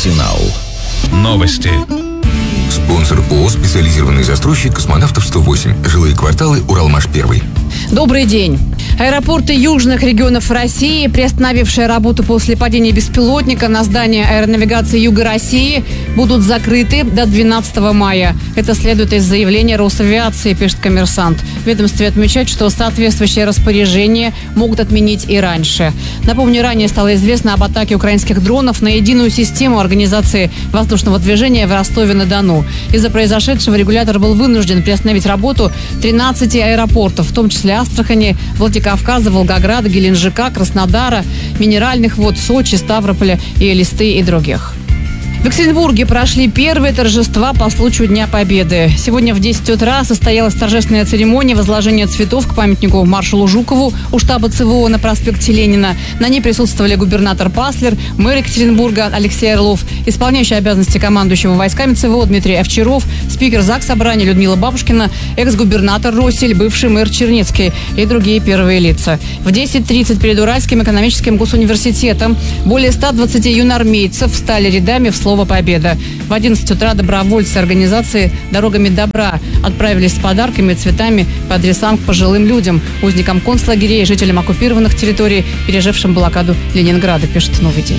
Арсенал. Новости. Спонсор ООО «Специализированный застройщик Космонавтов 108. Жилые кварталы. Уралмаш-1». Добрый день. Аэропорты южных регионов России, приостановившие работу после падения беспилотника на здание аэронавигации Юга России, будут закрыты до 12 мая. Это следует из заявления Росавиации, пишет «Коммерсант». В ведомстве отмечают, что соответствующие распоряжения могут отменить и раньше. Напомню, ранее стало известно об атаке украинских дронов на единую систему организации воздушного движения в Ростове-на-Дону. Из-за произошедшего регулятор был вынужден приостановить работу 13 аэропортов, в том числе Астрахани, Владикавказа, Волгограда, Геленджика, Краснодара, Минеральных вод, Сочи, Ставрополя, Элисты и других. В Екатеринбурге прошли первые торжества по случаю Дня Победы. Сегодня в 10 утра состоялась торжественная церемония возложения цветов к памятнику маршалу Жукову у штаба ЦВО на проспекте Ленина. На ней присутствовали губернатор Паслер, мэр Екатеринбурга Алексей Орлов, исполняющий обязанности командующего войсками ЦВО Дмитрий Овчаров, спикер Заксобрания Людмила Бабушкина, экс-губернатор Россель, бывший мэр Чернецкий и другие первые лица. В 10:30 перед Уральским экономическим госуниверситетом более 120 юноармейцев встали рядами в слово «Победа». В 11 утра добровольцы организации «Дорогами добра» отправились с подарками и цветами по адресам к пожилым людям, узникам концлагерей и жителям оккупированных территорий, пережившим блокаду Ленинграда, пишет «Новый день».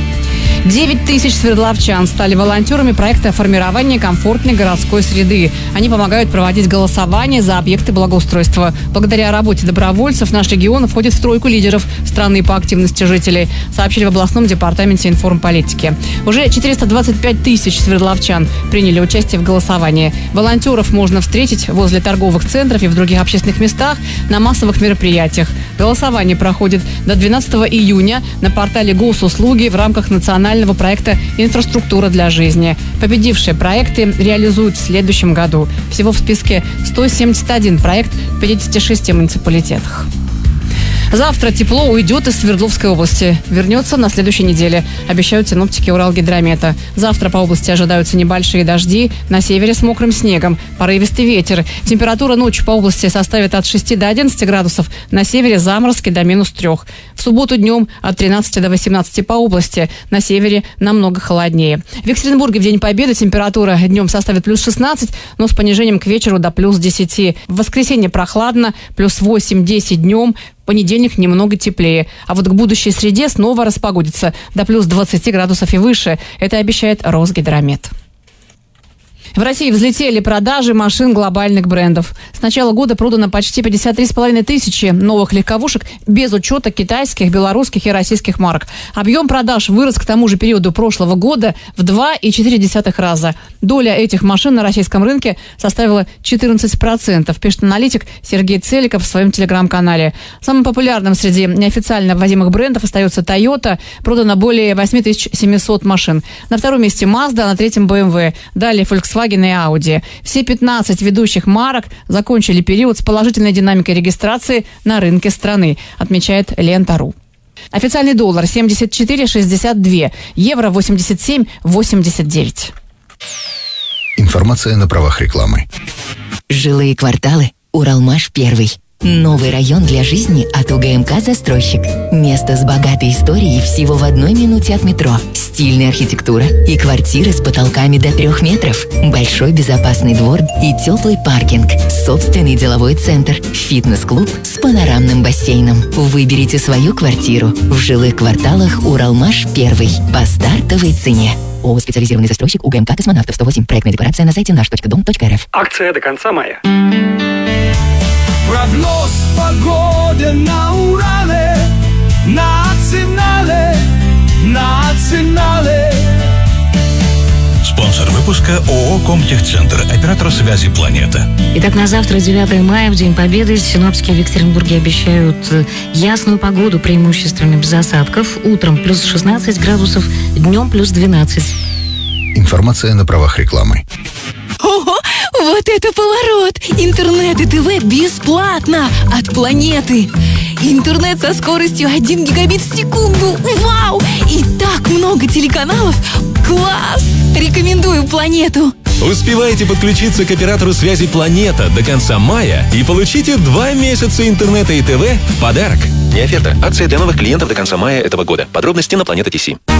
9 тысяч свердловчан стали волонтерами проекта формирования комфортной городской среды. Они помогают проводить голосование за объекты благоустройства. Благодаря работе добровольцев наш регион входит в тройку лидеров страны по активности жителей, сообщили в областном департаменте информполитики. Уже 425 тысяч свердловчан приняли участие в голосовании. Волонтеров можно встретить возле торговых центров и в других общественных местах на массовых мероприятиях. Голосование проходит до 12 июня на портале Госуслуги в рамках национального проекта «Инфраструктура для жизни». Победившие проекты реализуют в следующем году. Всего в списке 171 проект в 56 муниципалитетах. Завтра тепло уйдет из Свердловской области. Вернется на следующей неделе, обещают синоптики Уралгидромета. Завтра по области ожидаются небольшие дожди, на севере с мокрым снегом, порывистый ветер. Температура ночью по области составит от 6 до 11 градусов, на севере заморозки до -3. В субботу днем от 13 до 18 по области, на севере намного холоднее. В Екатеринбурге в День Победы температура днем составит +16, но с понижением к вечеру до +10. В воскресенье прохладно, +8-10 днем. Понедельник немного теплее. А вот к будущей среде снова распогодится до +20 градусов и выше. Это обещает Росгидромет. В России взлетели продажи машин глобальных брендов. С начала года продано почти 53,5 тысячи новых легковушек без учета китайских, белорусских и российских марок. Объем продаж вырос к тому же периоду прошлого года в 2,4 раза. Доля этих машин на российском рынке составила 14%, пишет аналитик Сергей Целиков в своем телеграм-канале. Самым популярным среди неофициально ввозимых брендов остается Toyota. Продано более 8700 машин. На втором месте Mazda, на третьем BMW. Далее Volkswagen и Audi. Все 15 ведущих марок закончили период с положительной динамикой регистрации на рынке страны, отмечает Лента.ру. Официальный доллар 74,62, евро 87,89. Информация на правах рекламы. Жилые кварталы. Уралмаш-1. Новый район для жизни от УГМК «Застройщик». Место с богатой историей всего в 1 минуте от метро. Стильная архитектура и квартиры с потолками до 3 метров. Большой безопасный двор и теплый паркинг. Собственный деловой центр. Фитнес-клуб с панорамным бассейном. Выберите свою квартиру в жилых кварталах Уралмаш-1 по стартовой цене. ООО «Специализированный застройщик» УГМК «Космонавтов 108». Проектная декларация на сайте наш.дом.рф. Акция до конца мая. Прогноз погоды на Урале, национале. Спонсор выпуска ООО «Комтехцентр», оператор связи «Планета». Итак, на завтра, 9 мая, в День Победы, синоптики в Екатеринбурге обещают ясную погоду, преимущественно без осадков. Утром +16 градусов, днем +12. Информация на правах рекламы. Ого, вот это поворот! Интернет и ТВ бесплатно от Планеты. Интернет со скоростью 1 гигабит в секунду. Вау! И так много телеканалов. Класс! Рекомендую Планету. Успевайте подключиться к оператору связи «Планета» до конца мая и получите 2 месяца интернета и ТВ в подарок. Не оферта. Акция для новых клиентов до конца мая этого года. Подробности на Планета.ТС.